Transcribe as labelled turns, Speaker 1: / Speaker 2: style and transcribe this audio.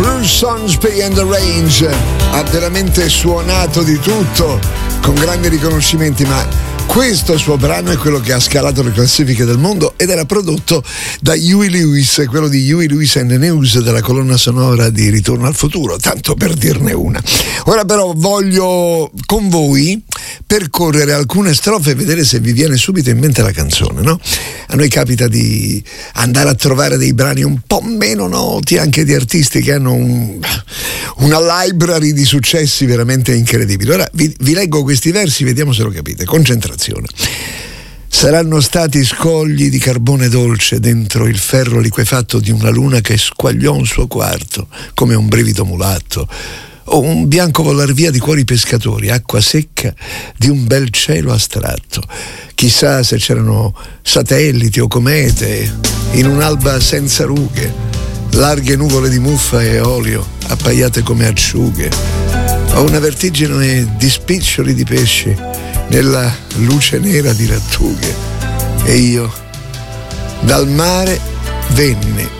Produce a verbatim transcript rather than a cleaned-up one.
Speaker 1: Bruce Hornsby and the Range ha veramente suonato di tutto con grandi riconoscimenti, ma questo suo brano è quello che ha scalato le classifiche del mondo ed era prodotto da Huey Lewis, quello di Huey Lewis and the News, della colonna sonora di Ritorno al futuro, tanto per dirne una. Ora però voglio con voi percorrere alcune strofe e vedere se vi viene subito in mente la canzone, no? A noi capita di andare a trovare dei brani un po' meno noti, anche di artisti che hanno un, una library di successi veramente incredibili. Ora vi, vi leggo questi versi, vediamo se lo capite. Concentrazione. Saranno stati scogli di carbone dolce dentro il ferro liquefatto di una luna che squagliò un suo quarto come un brivido mulatto, o un bianco volar via di cuori pescatori, acqua secca di un bel cielo astratto. Chissà se c'erano satelliti o comete in un'alba senza rughe, larghe nuvole di muffa e olio appaiate come acciughe, o una vertigine di spiccioli di pesci nella luce nera di lattughe. E io dal mare venne